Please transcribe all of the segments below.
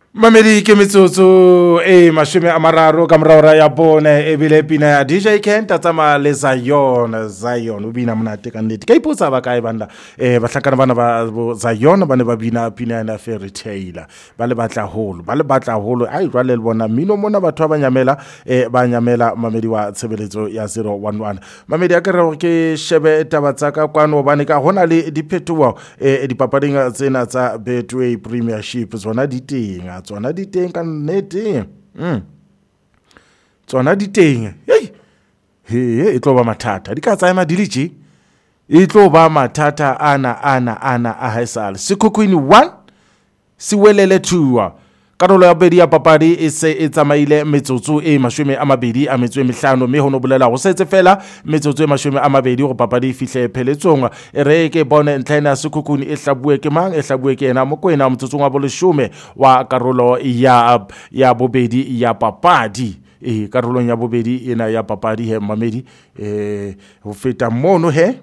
Mamedi ke metsotso mashome a mararo ka morara ya bone e bile pina ya DJ Kent tsama le Zion o bina monate ka nnete ka ipotsa ba kae banda bahlakana bana ba Zion ba ne ba bina pina ya Fairy Tale ba le batla holo ai jwale le bona mino mona batho ba nyamela mamedi wa tshebeletso ya 011 mamedi a kere ke shebe tabatsaka kwano bane ka hona le diphethoho dipapading tsena tsa Betway Premiership zona di teng tsona di teng ka nnete tsona di teng e tlo ba mathata di ka tsaya madiliji e tlo ba mathata ana a haisal Sekhukhune 1 Siwelele 2 karolo ya bedi ya papadi e se e tsamaile metsotso e 25 mme ho no bolela ho setse fela metsotso e 20 go papadi fihle pheletsong re ke bone ntlhaena Sekhukhune e hlabue ke mang e hlabue ke ena Mokoena motsotsong wa boleshome wa karolo ya bobedi ya papadi karolong ya bobedi ena ya papadi he mamedi ho feta mono he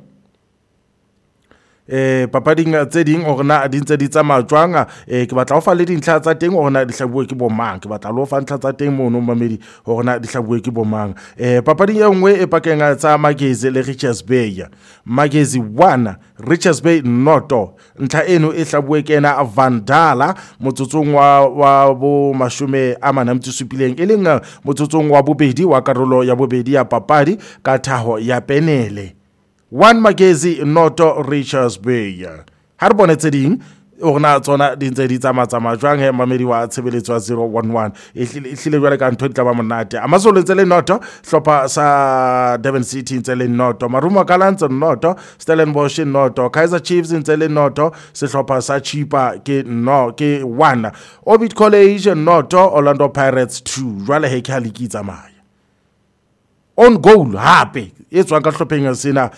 papading tse ding orna di ntse di tsamaya jwang ke batla ho fa le dintlha tsa teng orna di hlabue ke bomang ke batla lo fa ntlha tsa teng mono mamedi orna di hlabue ke bomang papading ya nngwe e pakeng tsa Magezi le Richards Bay Magezi 1 Richards Bay noto ntlha eno e hlabue ke ena Vandala motsotsong wa bo 47 e leng motsotsong wa bobedi wa karolo ya bobedi ya papadi ka thaho ya penele 1 Magezi noto Richards Bay ha re bone tse ding orna tsona di ntse di tsama jwang he mamedi wa tshebeletso ya 011 e hlile jwale ka ntho di taba monate Amazolo ntse le noto hlopha sa Durban City ntse le noto Marumo Gallants noto Stellenbosch noto Kaizer Chiefs ntse le noto sehlopha sa Chipa ke 1 Orbit College noto Orlando Pirates 2 jwale he ke ha leki tsamaya on goal hape e tswa ka hlopheng sena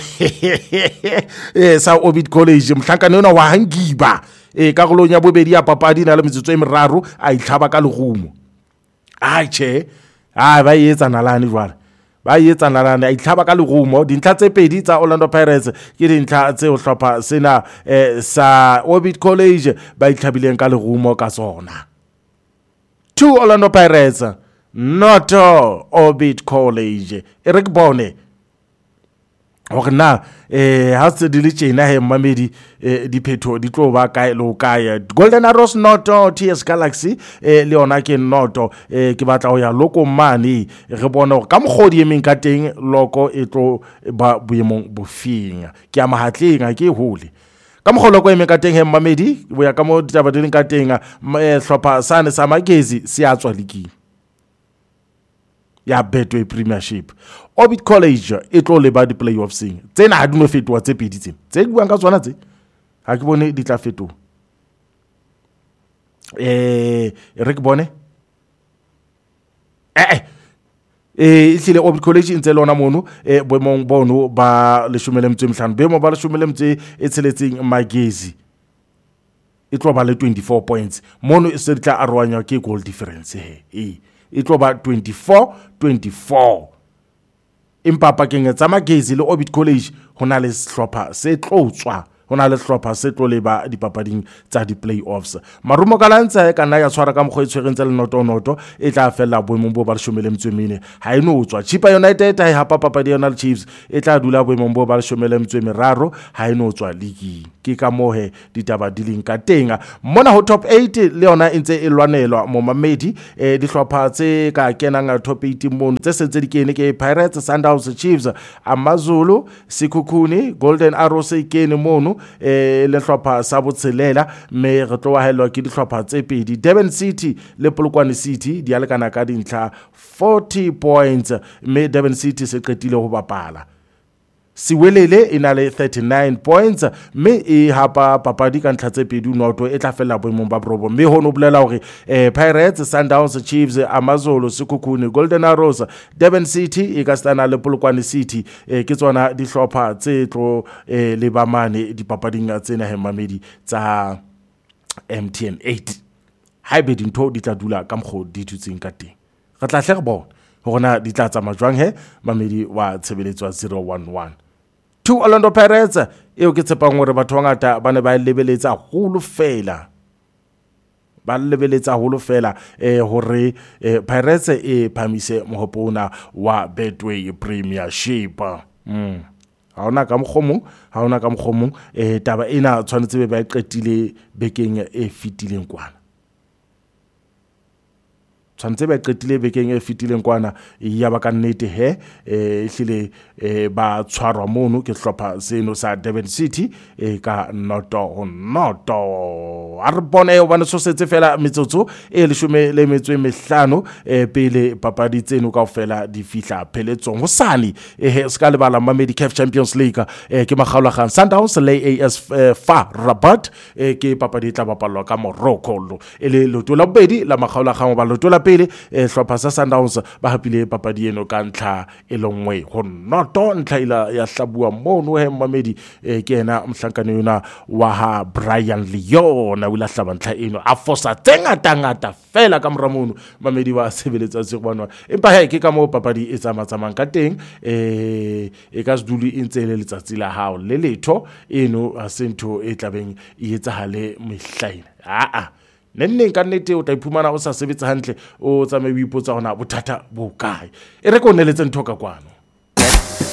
sa Orbit College mhlankane ona wa hangiba karolong ya bobedi ya papadi na le metsotso e meraro a itlhaba ka lerumo ba etsa nalane jwale ba etsa nalane a itlhaba ka lerumo dintlha tse pedi tsa Orlando Pirates ke dintlha tse o hlopha sena sa Orbit College ba itlhabileng ka lerumo ka tsona 2 Orlando Pirates not Orbit College re ke bone hore na ha se di le tjena he mamedi diphetho di tlo ba kae lo kae Golden Arrows noto TS Galaxy le ona ke noto ke batla ho ya loko mane re bona hore ka mogodi emeng ka teng loko e tlo ba boemong bofinga ke a mahatleng ke hole ka mogolo go emeng ka teng he mamedi bo ya ka mo ditaba di leng ka teng hlopha sane sa Magezi se a tswa leking ya Betway Premiership Orbit College e tlo le ba di playoffs tsena ha di no fetoa tse pedi tse buang ka tsona tse ha ke bone di tla fetoa re ke bone hlile Orbit College ntse lona mono boemong bono ba 15 boemo ba 16 e tsheletseng Magezi e tlo ba le 24 points mono e se tla arwanya ke goal difference e tlo ba 24 empa pakeng tsa Magezi le Orbit College hona le hlopha se tlotswa hona le hlopha se tlo leba dipapading tsa di playoffs Marumo Gallants ka nna ya tshwara ka mokgwa itshwereng le noto e tla fella boemong bo ba 14 ha eno tswa Chipa United ha hapa papadi yona le Chiefs e tla dula boemong bo ba 13 ha eno tswa league ke ka mohe ditaba di leng ka tenga mona ho top 8 le yona ntse e lwanelwa mo mamedi di hlopha tse ka kenang top 8 mono tse sentse di kene ke Pirates Sundowns Chiefs Amazulu Sekhukhune Golden Arrows ikene mono le hlopha sa botshelela me re tlo wahelwa ke dihlopha tse pedi Durban City le Polokwane City di alekana ka dintlha 40 points me Durban City se qetile ho bapala Siwelele ina le 39 points me e hapa papadi ka ntlha tse pedi noto e tla fella boemong ba brobo me ho no bolela hore Pirates Sundowns Chiefs Amazulu Sekhukhune Golden Arrows Durban City e ka stana le Polokwane City ke tsona dihlopha tse tlo le bamane dipapading tsena he mamedi tsa MTN 8 haebe dintho di tla dula ka mkgo di tutseng ka teng re tla hle re bona hona di tla tsamaya jwang he mamedi wa tshebeletso 011 2 Orlando Pirates eo ke tshepang hore batho ba ngata ba ne ba lebeletsa holo fela ba lebeletsa holo fela hore Pirates e phamise mohopona wa Betway Premiership. Ha ona ka mokgomong taba ena tshwanetse be ba e qetile bekeng e fitileng kwana. Tshwanetse ba qetile bekeng e fitileng kwana ya ba ka nnete ehlile ba tshwarwa mono ke hlopha seno sa Durban City ka noto. A re bone o bana sosetse fela metsotso e 15 pele papadi tseno kaofela di fihla pheletsong hosane ska lebala Mamedi CAF Champions League ke makgaolakgang Sundowns le AS FAR Rabat ke papadi tla bapalwa ka Morocco le loto la bobedi la makgaolakgang ba loto la pele hlopha sa Sundowns ba hapile papadi eno ka ntlha e lengwe ho noto. Ntlha ila ya hlabua mono Mamedi ke ena mhlankane yona wa ha Brian Leon o la hlaba ntlha eno a fosa ngata fela ka moramono Mamedi wa sebeletsa Sirbanwa empa ke ka mo papadi e tsamatsamang ka teng e ka sedulu e ntse le letsatsi la hao le letho eno a sentho e tlabeng e etsahale mehlaina nenneng ka nnete o tla iphumana o sa sebetsa hantle o tsamaye o ipotsa hona bothata bo kae e re ko neletse ntho ka kwano.